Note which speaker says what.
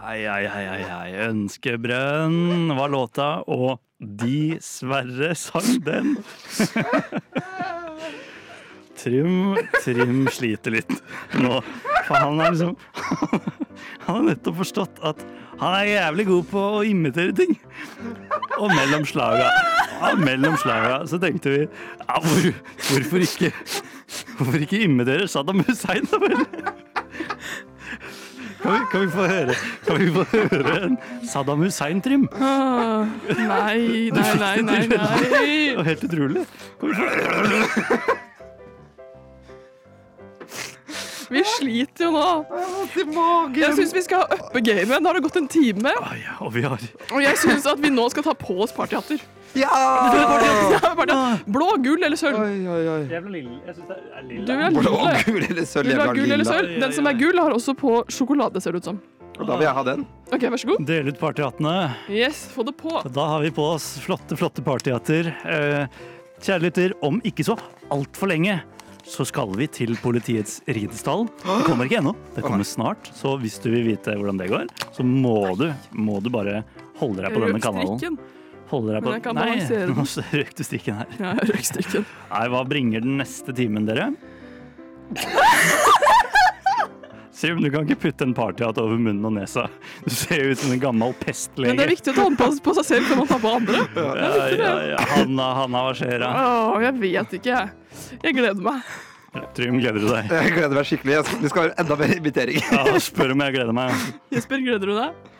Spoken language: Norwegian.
Speaker 1: Ønskebrønn var låta, og de Sverre sang den. Trym sliter litt nå. For han er liksom han har nettopp forstått at han er jævlig god på å imitere ting. Og mellom slaga så tenkte vi hvorfor ikke imitere Saddam Hussein da vel? Kan vi få høre en Saddam Hussein-trim?
Speaker 2: Nei.
Speaker 1: Det var helt utrolig.
Speaker 2: Vi sliter jo nå. Jeg synes vi skal uppe gamet. Nå har det gått en time.
Speaker 1: Og
Speaker 2: jeg synes at vi nå skal ta på oss partyhatter.
Speaker 3: Ja!
Speaker 2: Blå, gull eller sølv?
Speaker 1: Jævla lille. Jeg synes det er lille.
Speaker 2: Du er
Speaker 3: Blå,
Speaker 2: lille.
Speaker 3: gull eller sølv?
Speaker 2: Du har gull eller sølv. Den som er gull har også på sjokolade, ser det ut som.
Speaker 3: Og da vil jeg ha den.
Speaker 2: Ok, vær så god.
Speaker 1: Del ut partyhattene.
Speaker 2: Yes, få det på.
Speaker 1: Da har vi på oss flotte partyhatter. Kjære lytter, om ikke så alt for lenge, så skal vi til politiets ridestall. Det kommer ikke ennå, det kommer snart. Så hvis du vil vite hvordan det går, så må du bare holde deg på denne kanalen. Men
Speaker 2: jeg kan balansere den.
Speaker 1: Nå røk du strikken her.
Speaker 2: Ja, jeg røk strikken.
Speaker 1: Nei, hva bringer den neste timen, dere? Trym, du kan ikke putte en partyhatt over munnen og nesa. Du ser jo ut som en gammel pestlege.
Speaker 2: Men det er viktig å ta den på seg selv før man tar på andre.
Speaker 1: Ja. Hanna, hva skjer da?
Speaker 2: Jeg vet ikke. Jeg gleder meg.
Speaker 1: Trym, gleder du deg?
Speaker 3: Jeg gleder meg skikkelig. Det skal være enda mer invitering.
Speaker 1: Ja, spør om jeg gleder meg.
Speaker 2: Jesper, gleder du deg?